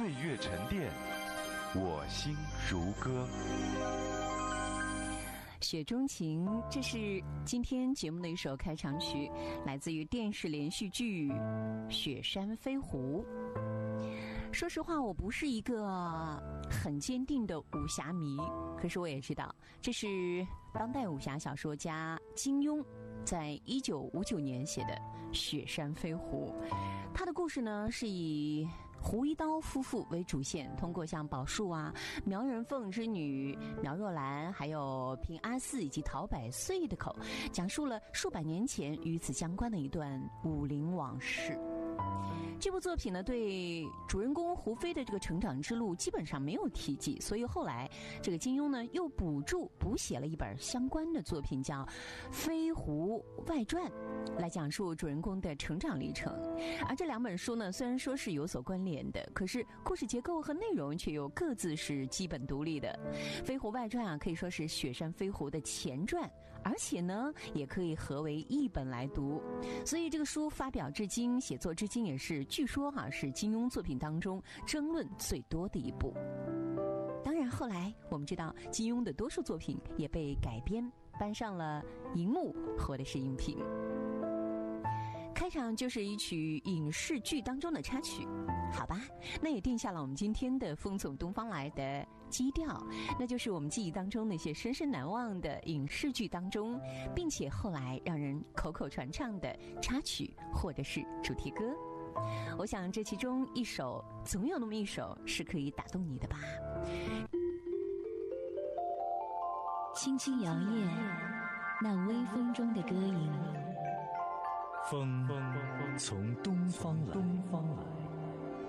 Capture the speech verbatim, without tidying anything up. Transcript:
岁月沉淀，我心如歌。 雪中情，这是今天节目的一首开场曲，来自于电视连续剧《雪山飞狐》。说实话，我不是一个很坚定的武侠迷，可是我也知道，这是当代武侠小说家金庸在一九五九年写的《雪山飞狐》。他的故事呢，是以胡一刀夫妇为主线，通过像宝树啊、苗人凤之女苗若兰，还有平阿四以及陶百岁的口，讲述了数百年前与此相关的一段武林往事。这部作品呢，对主人公胡飞的这个成长之路基本上没有提及，所以后来这个金庸呢又补注补写了一本相关的作品，叫《飞狐外传》，来讲述主人公的成长历程。而这两本书呢，虽然说是有所关联的，可是故事结构和内容却又各自是基本独立的。《飞狐外传》啊，可以说是《雪山飞狐》的前传，而且呢，也可以合为一本来读。所以这个书发表至今，写作至今也是据说哈、啊、是金庸作品当中争论最多的一部。当然后来我们知道，金庸的多数作品也被改编搬上了荧幕或者是荧屏。开场就是一曲影视剧当中的插曲，好吧，那也定下了我们今天的风从东方来的基调，那就是我们记忆当中那些深深难忘的影视剧当中，并且后来让人口口传唱的插曲或者是主题歌。我想这其中一首，总有那么一首是可以打动你的吧。 轻轻摇曳那微风中的歌吟， 风从东方来，东方来